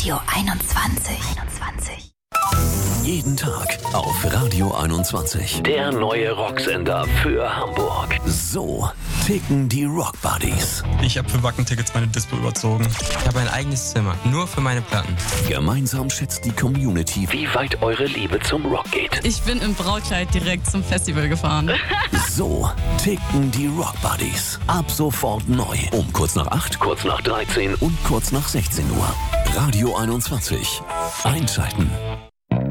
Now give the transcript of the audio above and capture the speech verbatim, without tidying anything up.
Radio einundzwanzig. einundzwanzig. Jeden Tag auf Radio einundzwanzig. Der neue Rocksender für Hamburg. So ticken die Rock Buddies. Ich habe für Wacken-Tickets meine Dispo überzogen. Ich habe ein eigenes Zimmer, nur für meine Platten. Gemeinsam schätzt die Community, wie weit eure Liebe zum Rock geht. Ich bin im Brautkleid direkt zum Festival gefahren. So ticken die Rock Buddies. Ab sofort neu. Um kurz nach acht, kurz nach dreizehn und kurz nach sechzehn Uhr. Radio einundzwanzig. Einschalten.